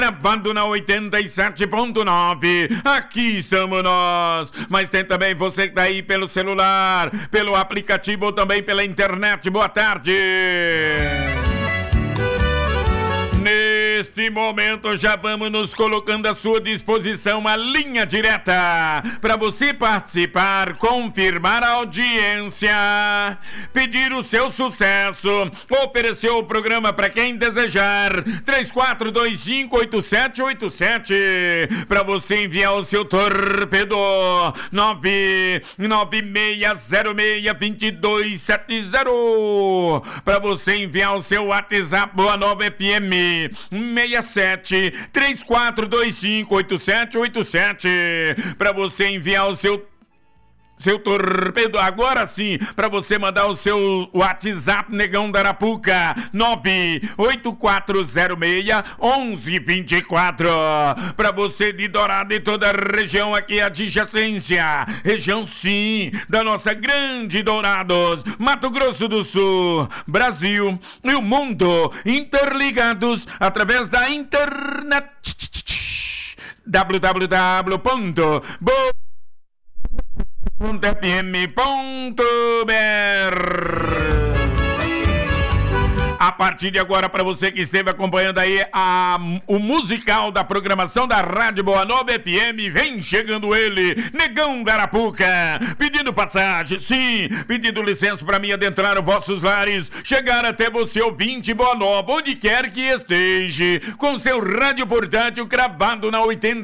Gravando na 87.9, aqui estamos nós. Mas tem também você que tá aí pelo celular, pelo aplicativo ou também pela internet. Boa tarde. Neste momento já vamos nos colocando à sua disposição a linha direta para você participar, confirmar a audiência, pedir o seu sucesso, oferecer o programa para quem desejar. 34258787 para você enviar o seu torpedo 996062270 para você enviar o seu WhatsApp Boa Nova FM 6734258787 para você enviar o seu torpedo. Agora sim, para você mandar o seu WhatsApp Negão da Arapuca 984061124 para você de Dourado e toda a região aqui adjacência, região sim da nossa grande Dourados, Mato Grosso do Sul, Brasil e o mundo interligados através da internet www.fm.br. A partir de agora, para você que esteve acompanhando aí o musical da programação da Rádio Boa Nova FM, vem chegando ele, Negão da Arapuca, pedindo passagem, sim, pedindo licença para mim adentrar os vossos lares, chegar até você, ouvinte Boa Nova, onde quer que esteja, com seu rádio portátil gravado na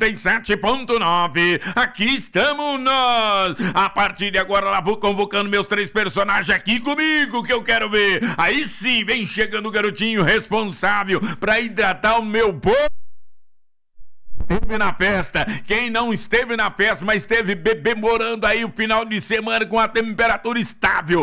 87.9. Aqui estamos nós. A partir de agora, lá vou convocando meus 3 personagens aqui comigo, que eu quero ver. Aí sim, vem chegando o garotinho responsável para hidratar o meu povo. Esteve na festa, quem não esteve na festa, mas esteve bebemorando aí o final de semana com a temperatura estável.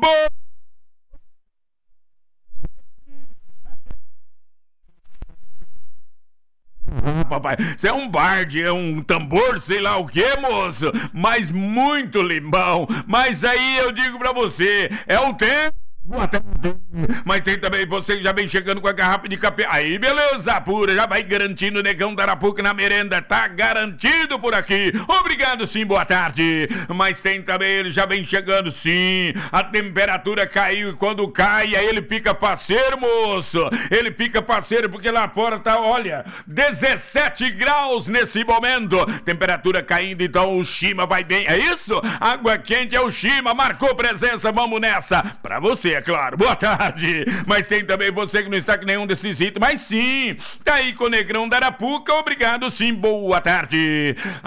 Papai, você é um barde, é um tambor, sei lá o que, moço, mas muito limão. Mas aí eu digo pra você, é o tempo. Boa tarde. Mas tem também você que já vem chegando com a garrafa de café. Aí beleza pura, já vai garantindo o Negão da Arapuca na merenda. Tá garantido por aqui. Obrigado sim, boa tarde. Mas tem também, ele já vem chegando sim. A temperatura caiu e quando cai aí ele fica parceiro, moço. Ele fica parceiro porque lá fora tá, olha, 17 graus nesse momento. Temperatura caindo, então o Shima vai bem. É isso? Água quente é o Shima. Marcou presença, vamos nessa. Pra você, é claro, boa tarde. Mas tem também você que não está com nenhum desses itens, mas sim, tá aí com o Negrão da Arapuca, obrigado sim, boa tarde.